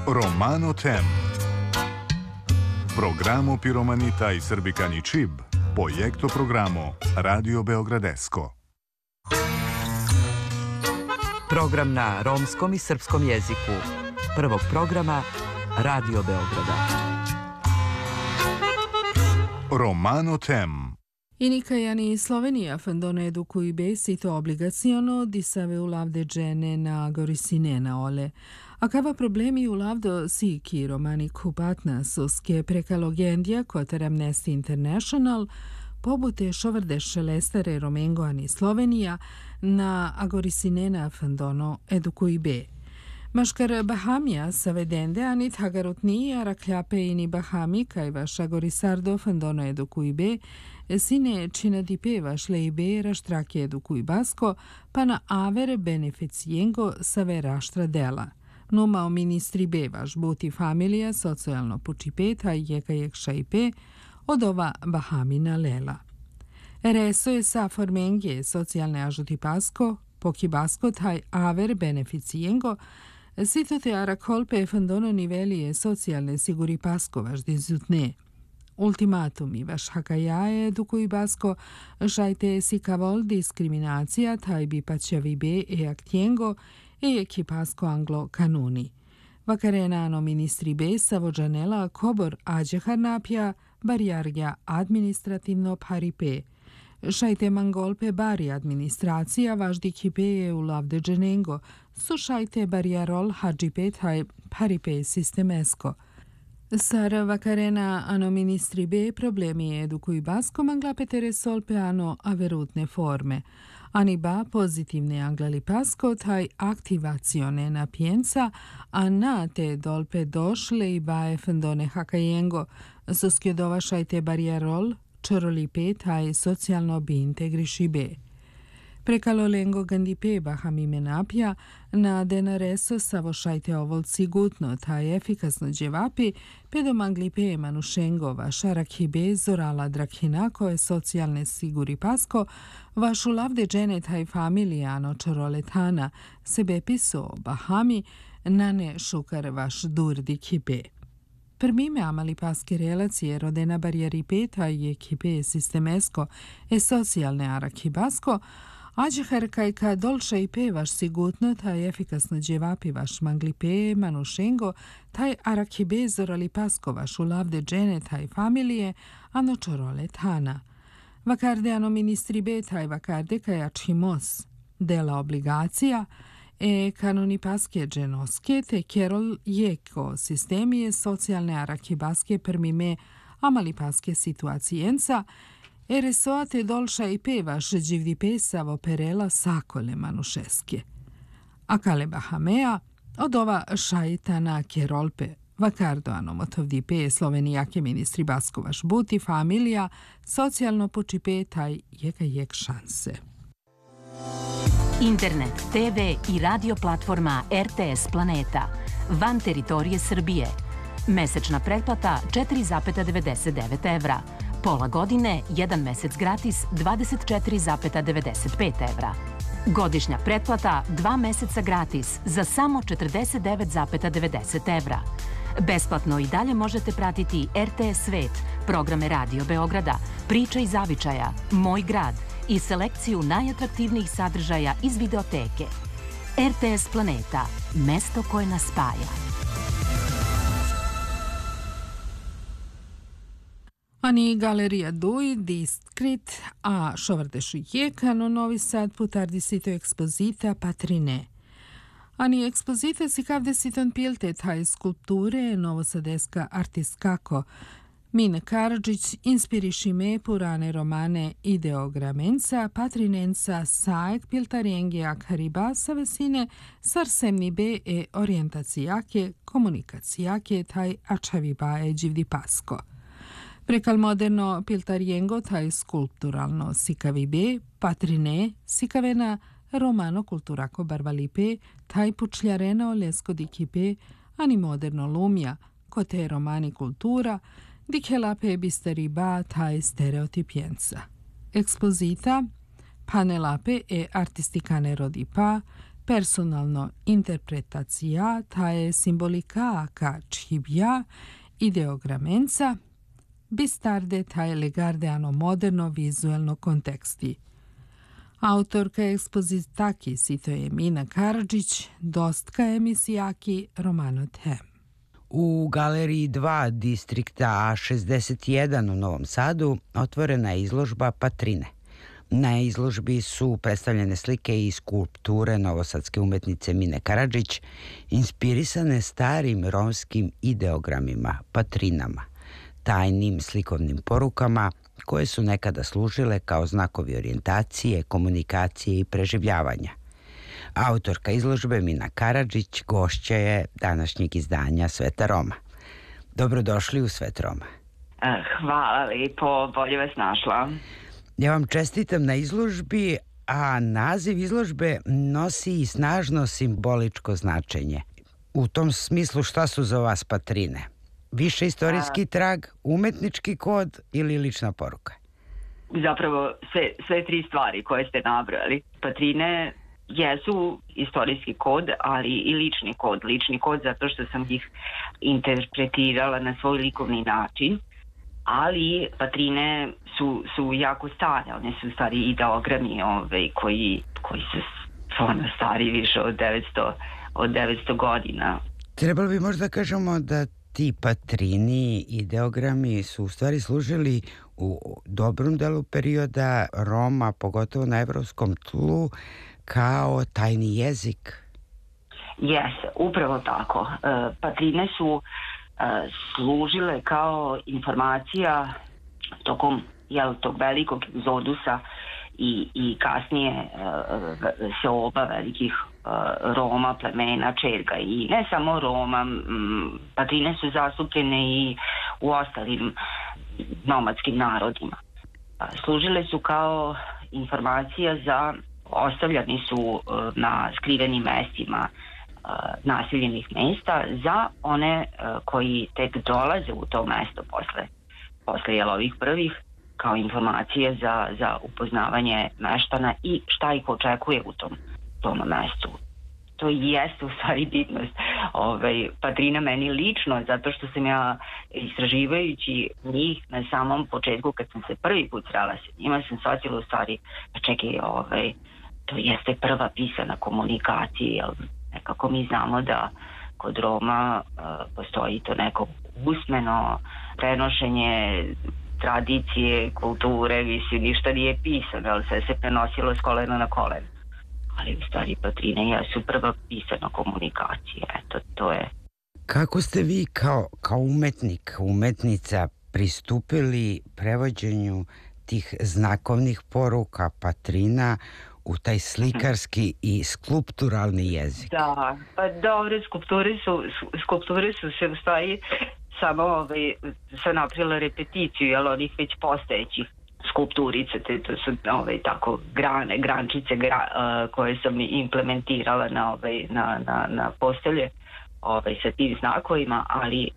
Romano Tem. Programo Piromanita i Srbikani Čib, projekto programo Radio Beogradesko. Program na romskom i srpskom jeziku. Prvog programa Radio Beograda. Romano Tem. Inicaiani Slovenia fandono educuibe sito obligaziono di save ulavde gene na gorisinena ole. Acava problemi ulavdo siki romani kupatna suske prekalogendija kotar Amnesty International pobute šovrde šelestere romengoani Slovenija na agorisinena fandono educuibe. Maškar Bahamija savedende anit hagarutni arakljape ini Bahami kaj vaš agorisardo fandono educuibe sine čina dipe vaš leibe raštrake educuibasko pa na avere beneficijengo save raštra dela. Numa o ministri be vaš buti familija socijalno pučipeta jekajek šajpe od ova Bahamina lela. Reso je sa formenje socijalne ažuti pasko, pokibasko taj aver beneficijengo sito te arakolpe fandono nivelije socijalne siguri pasko vaš dizutne. Ultimatumi vaš hakajaje educuibasko šajte si kavol diskriminacija taj bi pačavibe e aktjengo e ekipasko anglo kanuni. Vakarenano ministri be savođanela kobor ađehar napja barjargja administrativno paripe. Šajte mangolpe bari administracija važdi kipeje u lavde dženengo, su šajte barjarol hadžipe taj paripe sistemesko. Sar vakarena ano ministri be problemi educuibasko manglapetere solpe ano averutne forme. Ani ba pozitivne anglali pasko taj aktivacione napijenca, a na te dolpe došle i bae fendone hakajengo, soskjedova šajte barjarol, čorolipe taj socijalno bi integriši be. Prekalolengo gandipe Bahamime napja, na denareso savo šajte ovol sigutno taj efikasno dževapi, pedomanglipe manušengo vaša rakhibe zorala drakhinako je socijalne siguri pasko, vašu lavde džene taj familijano čoroletana, sebe piso Bahami, nane šukar vaš durdi kipe. Prmime amali paske relacije rodena barijeri peta je kipe sistemesko e socijalne arakibasko, ađehar kaj dolša i pe vaš sigutno taj efikasno dževapi vaš manglipe manušengo, taj arakibe zorali pasko vaš ulavde džene taj familije, ano čorole tana. Vakarde ano ministri be taj vakarde kaj ačimos dela obligacija, e kanoni paske dženoske te kerol jeko sistemije socijalne arakibaske permime amali paske situacijenca, eresoate dolša i pevaš dživdi pesavo perela sakole manušeske. A kale Bahamea od ova šajtana kerolpe vakardo ano motovdi pe slovenijake ministri baskovaš buti familija socijalno počipe taj jek šanse. Internet, TV i radio platforma RTS Planeta van teritorije Srbije. Mesečna pretplata 4,99 evra. Pola godine, 1 mesec gratis 24,95 evra. Godišnja pretplata 2 meseca gratis za samo 49,90 evra. Besplatno i dalje možete pratiti RTS Svet, programe Radio Beograda, Priča iz zavičaja, Moj grad i selekciju najatraktivnijih sadržaja iz videoteke. RTS Planeta, mesto koje nas spaja. Ani galerija Duj, diskrit, a šovrdešu jekano Novi Sad putardi sito ekspozita Patrine. Ani ekspozita si kavde siton pilte taj skulpture novosadeska artistkako. Mine Karadžić inspiriši me purane romane ideogramenca, patrinenca saek piltarjenge akhariba sa vesine sarsemni be e orijentacijake, komunikacijake taj ačavibae dživdi pasko. Prekal moderno piltarjengo taj skulpturalno sikavibe, patrine, sikavena romano kulturako barvalipe, taj pučljareno lesko dikipe, ani moderno lumja, kote romani kultura, dikelape bistariba taj stereotipjenca. Ekspozita, panelape e artistikane rodipa, personalno interpretacija tae simbolika ca cibia ideogramenza, bis tarde tae legardeano moderno vizuelno konteksti. Autorka ekspozitaki sito je Mina Karadžić, dostka emisijaki Romano Tem. U Galeriji 2 distrikta A61 u Novom Sadu otvorena je izložba Patrine. Na izložbi su predstavljene slike i skulpture novosadske umetnice Mine Karadžić, inspirisane starim romskim ideogramima, patrinama, tajnim slikovnim porukama koje su nekada služile kao znakovi orijentacije, komunikacije i preživljavanja. Autorka izložbe Mina Karadžić gošća je današnjeg izdanja Sveta Roma. Dobrodošli u Svet Roma. Hvala lepo, bolje vas našla. Ja vam čestitam na izložbi, a naziv izložbe nosi i snažno simboličko značenje. U tom smislu šta su za vas patrine? Više istorijski trag, umetnički kod ili lična poruka? Zapravo sve tri stvari koje ste nabrali. Patrine jesu istorijski kod, ali i lični kod. Lični kod zato što sam ih interpretirala na svoj likovni način, ali patrine su jako stare. One su stari ideogrami koji su stvarno stari više od 900 godina. Trebalo bi možda kažemo da ti patrini ideogrami su u stvari služili u dobrom delu perioda Roma, pogotovo na evropskom tlu, kao tajni jezik. Upravo tako. Patrine su služile kao informacija tokom tog velikog egzodusa i kasnije seoba velikih Roma, plemena, čerga i ne samo Roma. Patrine su zastupljene i u ostalim nomadskim narodima. Služile su kao informacija ostavljani su na skrivenim mestima naseljenih mesta za one koji tek dolaze u to mesto posle ovih prvih, kao informacije za upoznavanje meštana i šta ih očekuje u tom mestu. To jeste u stvari bitnost patrina meni lično, zato što sam ja istraživajući njih na samom početku, kad sam se prvi put srela sa njima, sam shvatila u stvari, čekaj, to jeste prva pisana komunikacija, jer nekako mi znamo da kod Roma postoji to neko usmeno prenošenje tradicije, kulture, ništa nije pisano, ali sve se prenosilo s kolena na koleno. Ali u stvari patrine jesu prva pisana komunikacija. Eto, to je. Kako ste vi kao umetnik, umetnica pristupili prevođenju tih znakovnih poruka patrina u taj slikarski i skulpturalni jezik? Da, pa dobre, skulpture su se u stvari samo sam napravila repeticiju, onih već postojećih skulpturice, to su tako grančice koje sam implementirala na postelje sa tim znakovima, ali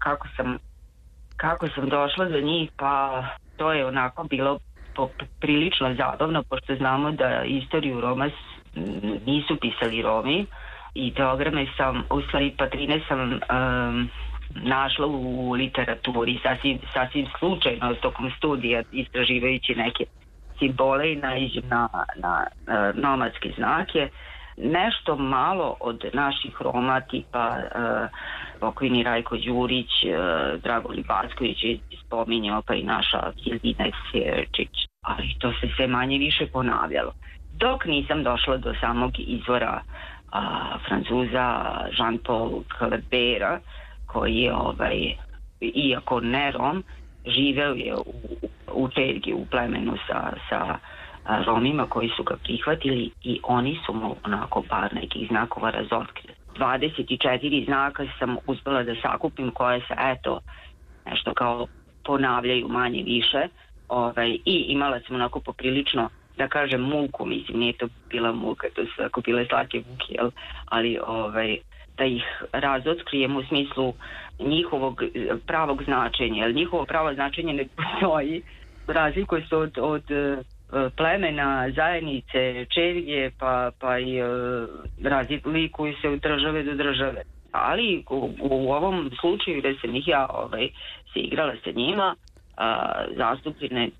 kako sam došla do njih, pa to je onako bilo prilično zabavno, pošto znamo da istoriju Roma nisu pisali Romi. Ideograme sam, u stvari patrine sam našla u literaturi sasvim slučajno tokom studija, istraživajući neke simbole i naiđem na nomadske znake. Nešto malo od naših Roma tipa pokojni Rajko Đurić, Dragoljub Backović je spominjao, pa i naša Hilvina Sjerčić, ali to se sve manje više ponavljalo. Dok nisam došla do samog izvora Francuza Jean-Paul Calabera, koji je, iako ne Rom, živeo je u Čergi, u plemenu sa Romima koji su ga prihvatili i oni su mu onako par nekih znakova razotkrili. 24 znaka sam uspela da sakupim koje se, nešto kao ponavljaju manje više i imala sam onako poprilično, da kažem, muku, mislim, nije to bila muka, to su ako bile slake muke, ali da ih razotkrijem u smislu njihovog pravog značenja, jer njihovo pravo značenje ne postoji, razlikuje se od plemena, zajednice, čerije, pa i razlikuju se od države do države. Ali u ovom slučaju gde sam ih ja se igrala sa njima, zastupljene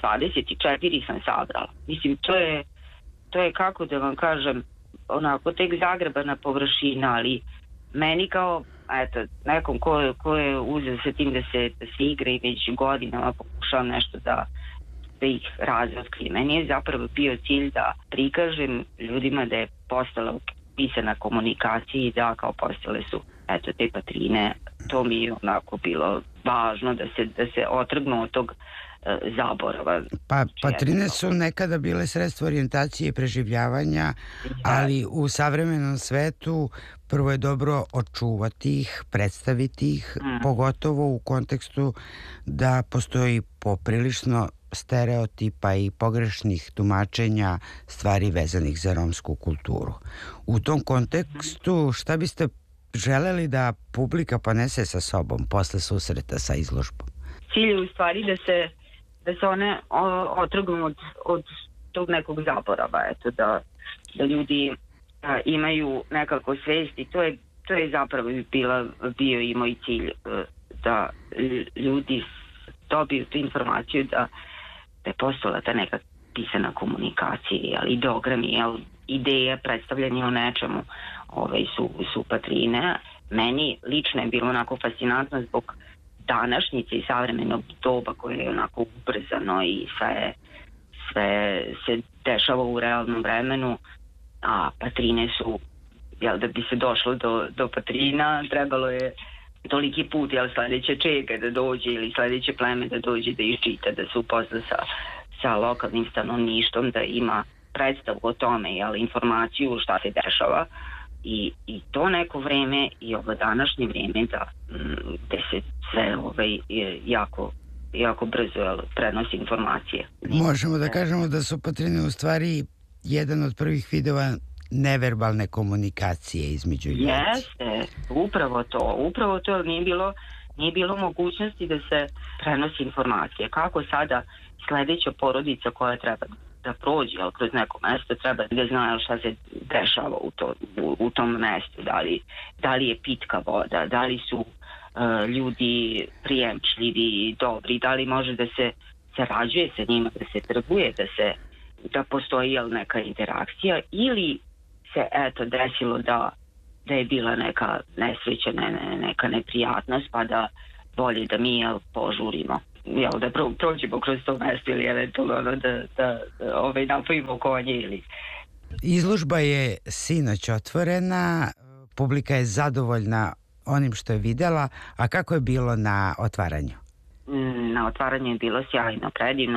24 sam sabrala. Mislim, to je kako da vam kažem, onako tek zagrebana površina, ali meni kao nekom ko je uzeo sa tim da se igra i već godinama pokušao nešto da ih razotkrije. Meni je zapravo bio cilj da prikažem ljudima da je postala pisana komunikacija i da kao postale su te patrine. To mi je onako bilo važno da se otrgnu od tog zaborava. Pa patrine su nekada bile sredstvo orijentacije i preživljavanja, ali u savremenom svetu prvo je dobro očuvati ih, predstaviti ih, pogotovo u kontekstu da postoji poprilično stereotipa i pogrešnih tumačenja stvari vezanih za romsku kulturu. U tom kontekstu šta biste želeli da publika ponese sa sobom posle susreta sa izložbom? Cilj je u stvari da se one otrgnu od tog nekog zaborava, da ljudi imaju nekako svest i to je zapravo bio i moj cilj, da ljudi dobiju tu informaciju da je postala ta neka pisana komunikacija, ali ideogrami, ideje predstavljanje o nečemu su patrine. Meni lično je bilo onako fascinantno zbog današnjice i savremenog doba koje je onako ubrzano i sve se dešava u realnom vremenu, a patrine su, da bi se došlo do patrina trebalo je toliki put, sledeće čega da dođe ili sledeće pleme da dođe da iščita, da se upozna sa lokalnim stanovništvom, da ima predstavu o tome, informaciju šta se dešava i to neko vreme i ovo današnje vreme gde se sve jako brzo prenosi informacije. Možemo da kažemo da su patrine u stvari jedan od prvih vidova neverbalne komunikacije između ljudi. Jeste, upravo to, jer nije bilo mogućnosti da se prenosi informacije. Kako sada sledeća porodica koja treba da prođe, kroz neko mesto treba da zna šta se dešava u tom mestu, da li je pitka voda, da li su ljudi prijemčljivi, dobri, da li može da se sarađuje sa njima, da se trguje, da postoji neka interakcija, ili se desilo da je bila neka nesreća, neka neprijatnost, pa da bolje da mi požurimo, da prođemo kroz to mesto ili eventualno da napojimo konje ili... Izložba je sinoć otvorena, publika je zadovoljna onim što je videla, a kako je bilo na otvaranju? Na otvaranju je bilo sjajno, predivno.